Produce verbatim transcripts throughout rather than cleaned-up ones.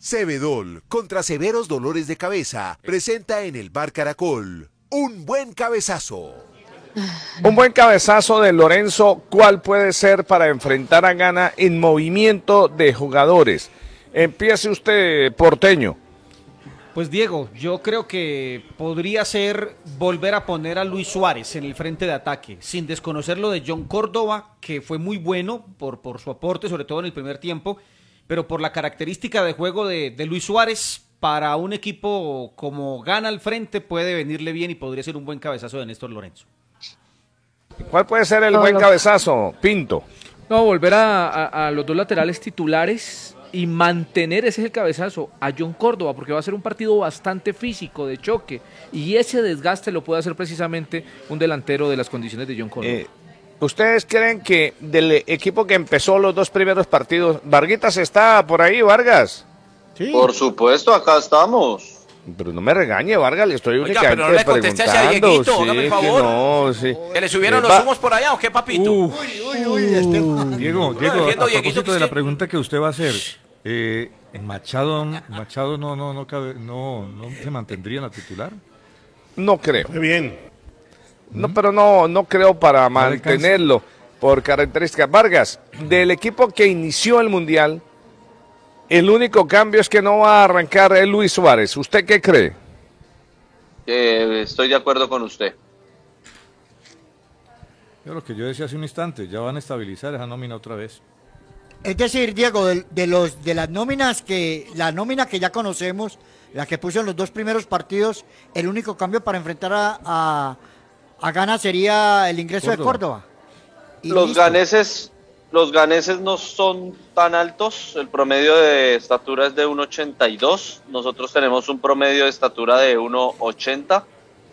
Cebedol, contra severos dolores de cabeza, presenta en el Bar Caracol un buen cabezazo. Un buen cabezazo de Lorenzo, ¿cuál puede ser para enfrentar a Ghana en movimiento de jugadores? Empiece usted, porteño. Pues Diego, yo creo que podría ser volver a poner a Luis Suárez en el frente de ataque, sin desconocer lo de John Córdoba, que fue muy bueno por, por su aporte, sobre todo en el primer tiempo, pero por la característica de juego de, de Luis Suárez, para un equipo como Ghana al frente puede venirle bien y podría ser un buen cabezazo de Néstor Lorenzo. ¿Cuál puede ser el no, buen no. cabezazo, Pinto? No, volver a, a, a los dos laterales titulares y mantener, ese es el cabezazo, a John Córdoba, porque va a ser un partido bastante físico, de choque, y ese desgaste lo puede hacer precisamente un delantero de las condiciones de John Córdoba. Eh, ¿Ustedes creen que del equipo que empezó los dos primeros partidos, Varguitas está por ahí, Vargas? Sí. Por supuesto, acá estamos. Pero no me regañe, Vargas, le estoy Oiga, pero no le contesté a Dieguito, sí, hágame el favor. No, sí. ¿Que le subieron los humos por allá o qué, papito? Uh, uy, uy, uy, este... Diego, Diego, a propósito de la pregunta que usted va a hacer, eh, Machado, Machado no, no, no, cabe, no, no se mantendría en la titular. No creo. Muy bien. No, pero no, no creo para mantenerlo por características. Vargas, del equipo que inició el Mundial, el único cambio es que no va a arrancar el Luis Suárez. ¿Usted qué cree? Eh, estoy de acuerdo con usted. Yo lo que yo decía hace un instante, ya van a estabilizar esa nómina otra vez. Es decir, Diego, de, de los de las nóminas que la nómina que ya conocemos, la que puso en los dos primeros partidos, el único cambio para enfrentar a, a, a Ghana sería el ingreso Córdoba. de Córdoba. Y los listo. ganeses Los ganeses no son tan altos, el promedio de estatura es de uno ochenta y dos, nosotros tenemos un promedio de estatura de uno ochenta,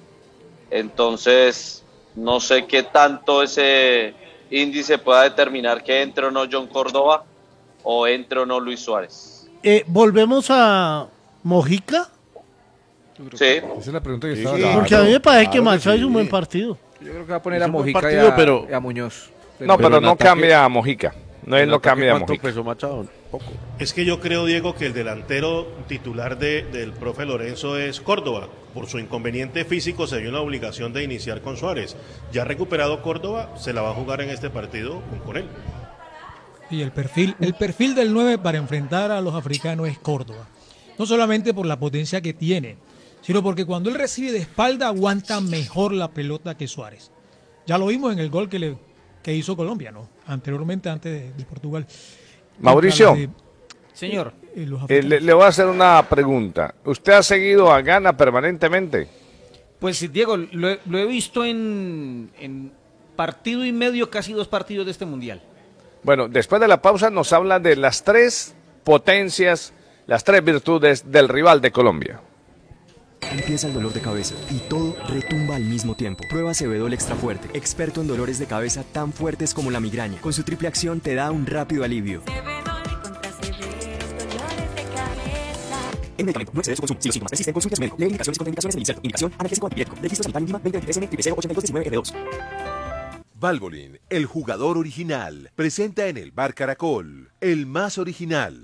entonces no sé qué tanto ese índice pueda determinar que entre o no John Córdoba o entre o no Luis Suárez. Eh, ¿Volvemos a Mojica? Sí. Esa es la pregunta que sí, estaba sí. Porque a mí me parece claro que Machado sí. hizo un buen partido. Yo creo que va a poner a Mojica partido, y, a, pero... y a Muñoz. No, pero, pero no ataque, cambia a Mojica. No, él no cambia a Mojica. Peso Machado? Poco. Es que yo creo, Diego, que el delantero titular de, del profe Lorenzo es Córdoba. Por su inconveniente físico se dio una obligación de iniciar con Suárez. Ya recuperado Córdoba, se la va a jugar en este partido con él. Y el perfil, el perfil del nueve para enfrentar a los africanos es Córdoba. No solamente por la potencia que tiene, sino porque cuando él recibe de espalda aguanta mejor la pelota que Suárez. Ya lo vimos en el gol que, le, que hizo Colombia, ¿no? Anteriormente, antes de, de Portugal. Mauricio, de, señor, eh, eh, le, le voy a hacer una pregunta. ¿Usted ha seguido a Ghana permanentemente? Pues Diego, lo, lo he visto en, en partido y medio, casi dos partidos de este Mundial. Bueno, después de la pausa nos habla de las tres potencias, las tres virtudes del rival de Colombia. Empieza el dolor de cabeza y todo retumba al mismo tiempo. Prueba Cebedol Extra Fuerte, experto en dolores de cabeza tan fuertes como la migraña. Con su triple acción te da un rápido alivio. Cebedol contra severos dolores de cabeza. El medicamento no excede su consumo. Si los síntomas persisten, consulte a su médico. Lee indicaciones y contraindicaciones en el inserto. Indicación, analgésico antipirético. Registro sanitario mínima veinte veintitrés N triple cero ochenta y dos diecinueve F dos. Valvoline, el jugador original, presenta en el Bar Caracol, el más original.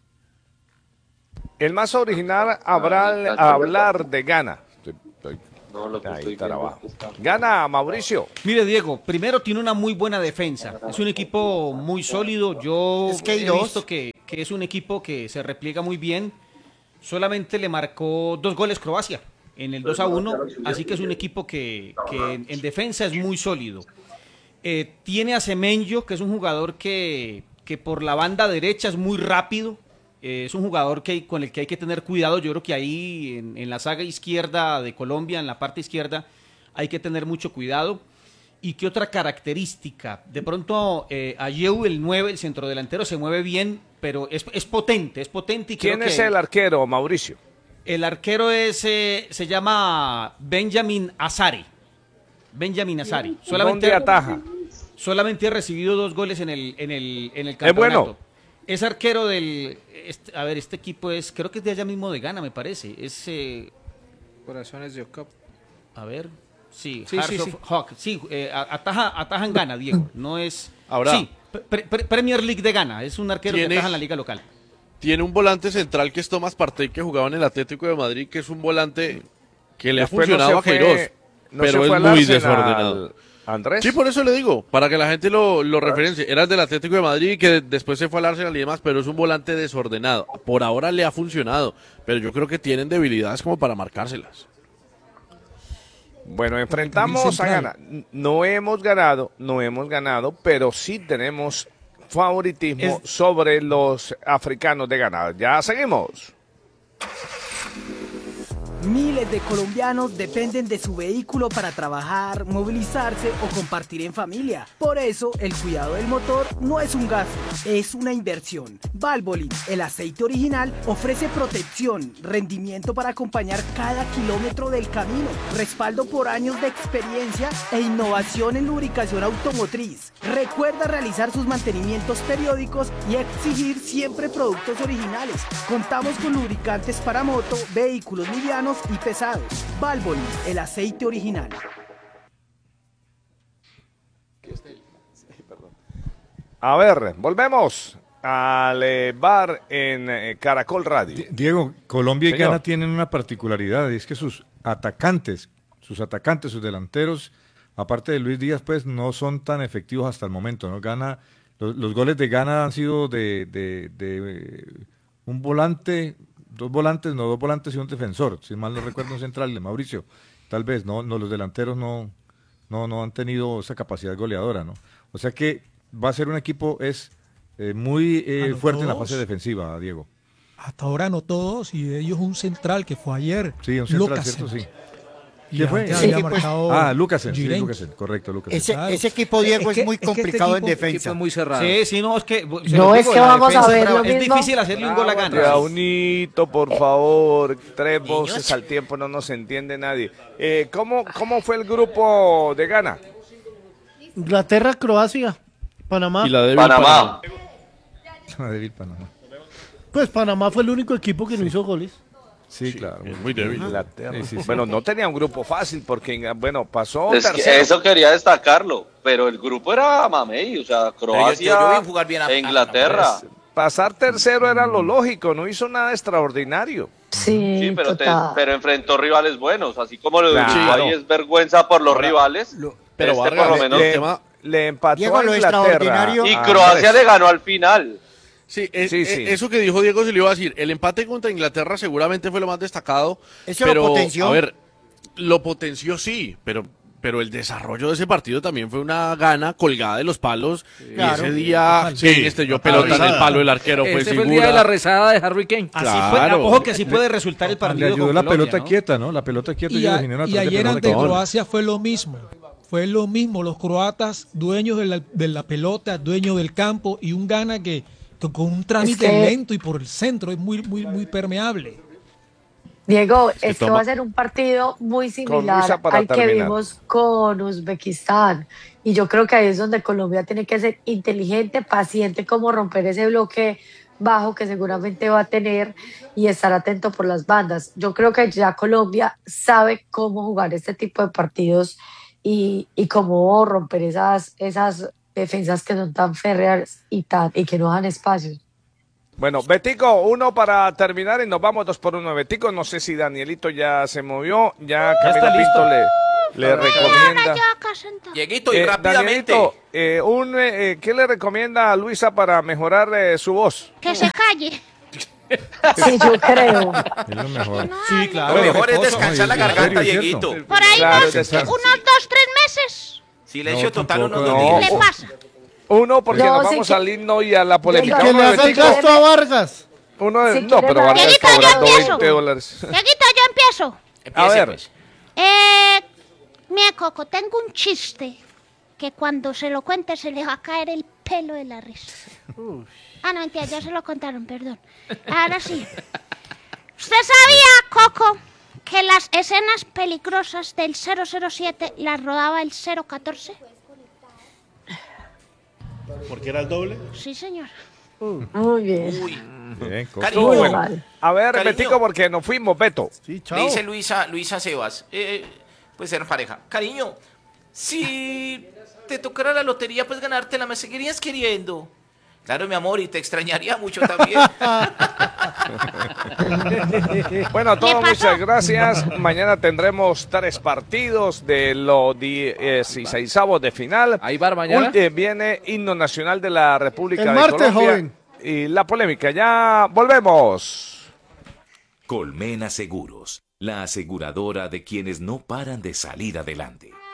El más original habrá a hablar de Ghana. Estoy, estoy, no, lo que ahí estoy está abajo. Está... Ghana, Mauricio. Mire, Diego, primero tiene una muy buena defensa. Es un equipo muy sólido. Yo es que he dos. visto que, que es un equipo que se repliega muy bien. Solamente le marcó dos goles Croacia en el dos a uno. Así que es un equipo que, que en, en defensa es muy sólido. Eh, tiene a Semenyo, que es un jugador que, que por la banda derecha es muy rápido. Eh, es un jugador que, con el que hay que tener cuidado. Yo creo que ahí en, en la saga izquierda de Colombia, en la parte izquierda, hay que tener mucho cuidado. ¿Y qué otra característica? De pronto, eh, Ayew, el nueve, el centrodelantero, se mueve bien, pero es, es potente, es potente. Y ¿Quién creo es que el arquero, Mauricio? El arquero es, eh, se llama Benjamin Azari. Benjamin Azari. Solamente, ¿dónde ataja? Solamente ha recibido dos goles en el, en el, en el campeonato. ¿Es bueno? Es arquero del... Este, a ver, este equipo es... Creo que es de allá mismo de Ghana, me parece. Es... Eh, Corazones de Ocap. A ver... Sí, sí, Hearts sí, of sí. Hawk. Sí, eh, ataja, ataja en Ghana, Diego. No es... Ahora. Sí, pre pre Premier League de Ghana. Es un arquero que ataja es? en la liga local. tiene un volante central que es Tomás Partey, que jugaba en el Atlético de Madrid, que es un volante que le Después ha funcionado no a se fue- Queiroz, no pero se fue es al muy Arsenal, desordenado. Andrés. Sí, por eso le digo, para que la gente lo, lo referencie. Era del Atlético de Madrid, que después se fue al Arsenal y demás, pero es un volante desordenado. Por ahora le ha funcionado, pero yo creo que tienen debilidades como para marcárselas. Bueno, enfrentamos a Ghana. No hemos ganado, no hemos ganado, pero sí tenemos favoritismo Es- sobre los africanos de Ghana. Ya seguimos. Miles de colombianos dependen de su vehículo para trabajar, movilizarse o compartir en familia. Por eso, el cuidado del motor no es un gasto, es una inversión. Valvoline, el aceite original, ofrece protección, rendimiento para acompañar cada kilómetro del camino, respaldo por años de experiencia e innovación en lubricación automotriz. Recuerda realizar sus mantenimientos periódicos y exigir siempre productos originales. Contamos con lubricantes para moto, vehículos livianos y pesados. Valvoline, el aceite original. A ver, volvemos al eh, bar en eh, Caracol Radio. Diego, Colombia y Señor. Ghana tienen una particularidad, y es que sus atacantes, sus atacantes, sus delanteros, aparte de Luis Díaz, pues no son tan efectivos hasta el momento, ¿no? Ghana, los, los goles de Ghana han sido de, de, de, eh, un volante, dos volantes, no dos volantes y un defensor, si mal no recuerdo, un central de Mauricio, tal vez, no, no los delanteros no, no, no han tenido esa capacidad goleadora, ¿no? O sea que va a ser un equipo es eh, muy eh, A los fuerte en la dos. fase defensiva, Diego. Hasta ahora no todos, y de ellos un central que fue ayer. Sí, un central, Lukasen. cierto, sí. Y ¿Quién fue? antes Sí, había pues, marcado Ah, Lukasen, sí, Girenki. Lukasen, correcto, Lukasen. Ese, Claro. ese equipo, Diego, es, que- muy es que este complicado equipo- en defensa. muy cerrado. Sí, sí, no, es que... se No, los es digo, que la vamos a defensa es ver brava. lo Es mismo. difícil hacerle un gol a Ghana. Raunito, por favor, tres voces al tiempo, no nos entiende nadie. Eh, ¿cómo, ¿Cómo fue el grupo de Ghana? Inglaterra, Croacia, Panamá. Y la débil Panamá. Ah, débil Panamá. Pues Panamá fue el único equipo que no hizo goles. Sí, claro. Es muy débil. Inglaterra. Sí, sí, sí. Bueno, no tenía un grupo fácil porque, bueno, pasó Es que tercero. eso quería destacarlo, pero el grupo era mamey, o sea, Croacia, yo- yo vi jugar bien a- e Inglaterra. Pues, pasar tercero era lo lógico, no hizo nada extraordinario. Sí, Sí, pero, te- total. pero enfrentó rivales buenos, así como lo de Claro. Uruguay es vergüenza por los rivales. Pero este Vargas, por lo le- menos. le- tema- Le empató Diego, a lo Inglaterra. extraordinario- Y a Croacia Andrés. le ganó al final. Sí, es- Sí, es- sí. eso que dijo Diego se lo iba a decir. El empate contra Inglaterra seguramente fue lo más destacado. Eso lo pero, potenció. A ver, lo potenció sí, pero, pero el desarrollo de ese partido también fue una gana colgada de los palos. Claro. Y ese día, Sí. sí, este yo pelota en el palo del arquero fue Este fue el figura. día de la rezada de Harry Kane. Así Claro. fue, ojo que así puede resultar el Le partido ayudó con la Colombia, pelota ¿no? quieta, ¿no? La pelota quieta Y, ayuda a- a generar y atrás de ayer pelota ante quieta. Croacia fue lo mismo. Fue lo mismo. Los croatas, dueños de la, de la pelota, dueños del campo, y un Ghana que, que con un trámite Es que- lento y por el centro es muy, muy, muy permeable. Diego, que esto toma- va a ser un partido muy Luisa similar para al que terminar. vimos con Uzbekistán. Y yo creo que ahí es donde Colombia tiene que ser inteligente, paciente, como romper ese bloque bajo que seguramente va a tener y estar atento por las bandas. Yo creo que ya Colombia sabe cómo jugar este tipo de partidos y, y cómo romper esas, esas defensas que son tan férreas y, tan, y que no dan espacios. Bueno, Betico, uno para terminar y nos vamos dos por uno. Betico, no sé si Danielito ya se movió, ya Camilo está listo. Pinto le, le recomienda. Dieguito, y Eh, rápidamente. Danielito, eh, un, eh, ¿qué le recomienda a Luisa para mejorar eh, su voz? Que se calle. Sí, yo creo. Es lo mejor. Sí, claro. Lo mejor es reposo. descansar la Ay, es garganta, serio, es Dieguito. cierto. Por ahí Claro, unos, descansa. unos dos, tres meses. Silencio No, total unos tampoco, dos no. días. Le pasa. Uno, porque No, nos sí vamos que- al himno y a la polémica. Venga, Que Uno le de haga el Betico, gasto a Vargas. uno de- Si no, quiere pero la- Vargas Dieguito, yo cobrando empiezo. veinte dólares. Dieguito, yo empiezo. Empiece, A ver. pues. Eh, mira, Coco, tengo un chiste que cuando se lo cuente se le va a caer el pelo de la risa. Ah, no, mentira, ya se lo contaron, perdón. Ahora sí. ¿Usted sabía, Coco, que las escenas peligrosas del cero cero siete las rodaba el cero catorce? Porque era el doble. Sí, señor. Muy bien. Bien, Coco. Cariño, Muy bueno. mal. A ver, Cariño. Betico, porque nos fuimos, Beto. Sí, Le chao. dice Luisa, Luisa Sebas, eh, pues ser pareja. Cariño, si te tocara la lotería, pues ganártela, me seguirías queriendo. Claro, mi amor, y te extrañaría mucho también. Bueno, a todos muchas gracias. Mañana tendremos tres partidos de los dieciseisavos de final. Ahí va mañana. Ulti- viene himno nacional de la República El de martes, Colombia. joven. Y la polémica. Ya volvemos. Colmena Seguros, la aseguradora de quienes no paran de salir adelante.